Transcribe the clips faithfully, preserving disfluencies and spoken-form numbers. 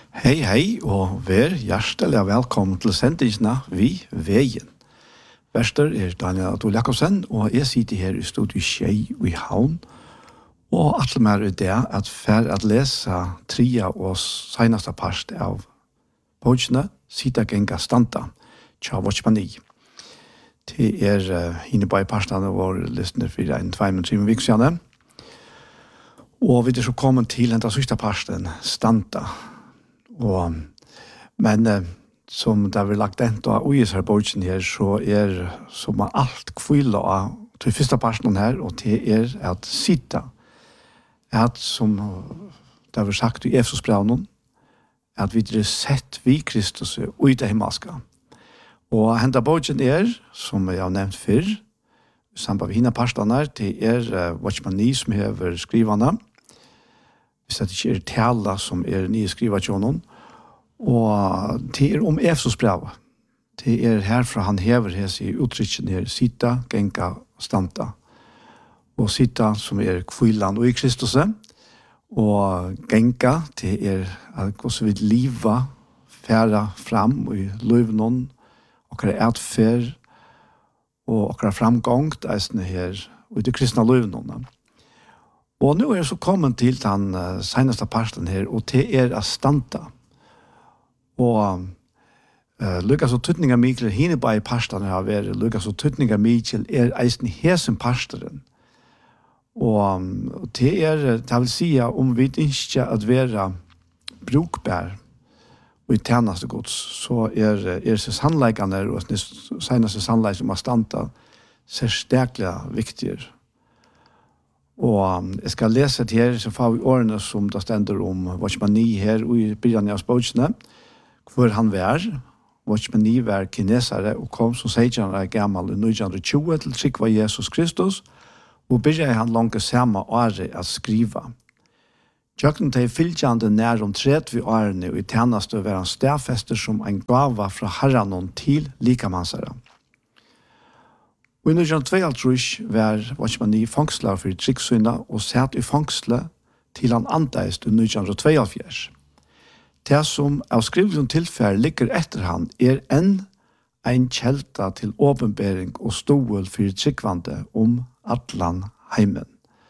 Hei, hei, og vær hjertelig velkommen til sendingsna Vi Veien. Verster er Daniel Adol Jakobsen, og jeg sitter her i studiet Skjei i Havn. Og alt mer er det at for at lese tria og seneste part av bøkene, Sita Genga Stanta, Tja Watchmani. Det er uh, inne på i partene vår listene for en tvei med tre med viksjane. Og vi er så kommet til den siste parten, Stanta. Og, men eh, som det har lagt ent av Uyes her bøkken her, så er som alt kvile av til første parten her, og det er at Sita, at som det har sagt i Efesosbrevnen, at vi er sett vi Kristus og i det himmelske. Og hentet bøkken er, som jeg har nevnt før, sammen med henne partene her, det er uh, Watchmani som hever skrivene, hvis det ikke er tala som er nye skrivet til noen. Og det er om Efesosbrevet. Det er herfra han hever hes i uttrykken her, Sita, Genga, Stanta. Og Sita som er kvillan og i Kristus. Og Genga, det er hvordan vi liva, færa fram i løvnån, og hva er atfer, og hva er framgångt, eisne her, og i det kristne løvnån. Og nå er jeg så kommet til den uh, seneste parten her, og det er å stanta. Og uh, lykkes og tøtninger Mikkel, henne bare i parten har vært, lykkes og tøtninger Mikkel er eisen hesen parsteren. Og um, det er, det vil si, om vi ikke at være brukbær og i tjeneste gods, så er, er det sannleggene, og det seneste sannleggene som har stanta, særlig viktigere. Og um, jeg skal lese det her, så får vi årene som det stender om Watchmani her og i begynnelsen av spåkene, hvor han var. Watchmani var kinesere og kom som seksten år gammel i nitten tjue til trygg var Jesus Kristus, og begynte han langt samme året å skrive. Tjøkken til fylkjende nær om tretti årene og i tjeneste var han stedfester som en gave fra herren til likamannsere. Og i nitten tjueto var Watchmani fangslet for tryggsynene og satt i fangslet til han anteist i nitten tjueto. Det som av skrivelse tilfelle ligger etter han er enn en kjelta til åpenbering og stål for tryggvande om atlan heimen.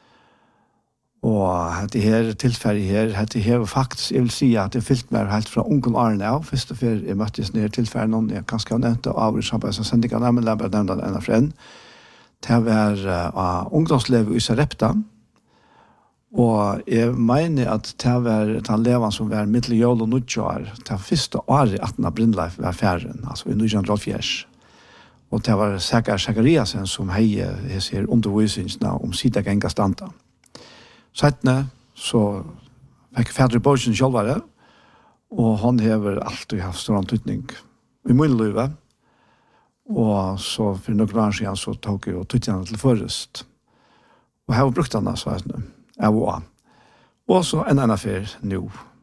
Og dette her tilfelle her, dette her faktisk, jeg vil si at det fyllt meg helt fra ungen Arne av, først og før jeg møttes ned tilfelle noen, jeg kanskje har nevnt det av i samarbeidssendinger, men jeg bare nevnt det ene for en. Det var uh, ungdomslevet i Sarepta, og jeg mener at det var den leven som var middel jøl og nødgjør, det første året at den Brindleif var færen, altså i nitten tolv. Og det var Sekar Sekariasen som heier, jeg ser, undervisningsene om Sita Genga Stanta. Settene så fikk Fedre Borgen selvare, og han hever alltid haft stor antydning i min liv. Og så for noen år siden så tok jeg og tøtte henne til forrest. Og jeg har brukt henne, så jeg nå. Jeg var. Og så en annen fyr nå.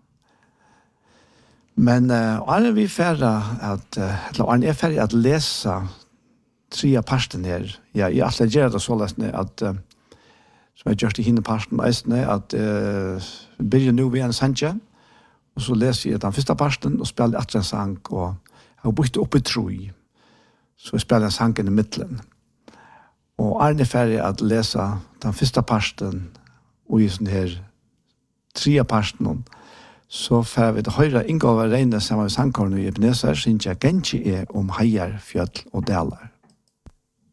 Men uh, er vi ferdig at, uh, eller er jeg ferdig at lese tre av parten her? Ja, jeg har alltid gjør det så løsende at uh, som jeg gjør til henne parten eisene, at uh, vi begynner nå ved en sanje, og så leser jeg den første parten, og spiller etter en sang, og jeg har brukt opp i tro i, så jeg spiller en sang i midtelen. Og er det ferdig at lese den første parten, og i sånne her tre parten, så får vi til høyre inngående regne sammen med sangkornet i Ebenezer, synes jeg gengi er om heier, fjøtl og deler.